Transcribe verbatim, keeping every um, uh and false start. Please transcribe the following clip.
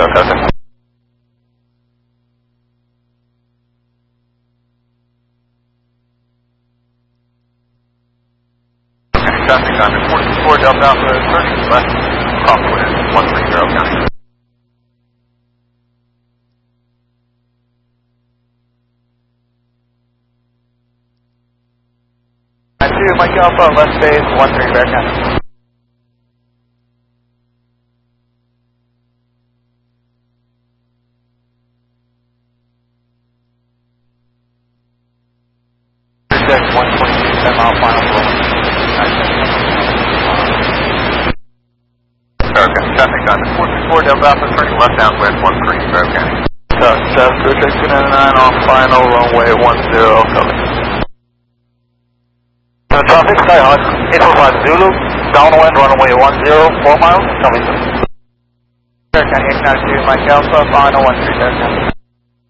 Costa. Traffic on forty-four Delta Alpha thirty left, crosswind one three zero County. two, Mike Alpha, left base, one three Bear County. six, one twenty-two, ten mile final roll. Okay, traffic on forty-four Delta Alpha, turning left downwind, one three Bear County. South, British two ninety-nine on final, runway one zero, cover. Traffic, Skyhawk, eight four five Zulu, downwind, runway one zero, four miles, coming. Bear County, eight nine two, Mike Alpha, final one three Bear County.